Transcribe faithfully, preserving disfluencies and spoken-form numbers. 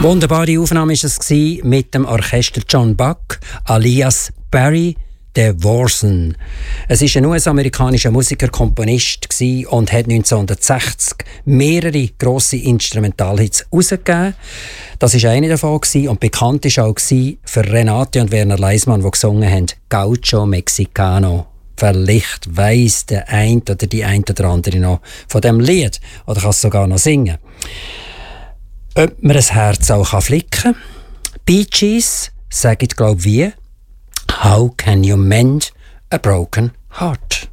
Wunderbare Aufnahme war es mit dem Orchester John Buck alias Barry DeVorson. Es war ein U S-amerikanischer Musiker, Komponist und hat neunzehnhundertsechzig mehrere grosse Instrumentalhits herausgegeben. Das war eine davon und bekannt war auch für Renate und Werner Leismann, die gesungen haben «Gaucho Mexicano». Vielleicht weiss der eine oder die eine oder andere noch von diesem Lied oder kann es sogar noch singen. Ob man ein Herz auch flicken kann? Bee Gees sagen, glaube ich, wie «How can you mend a broken heart?»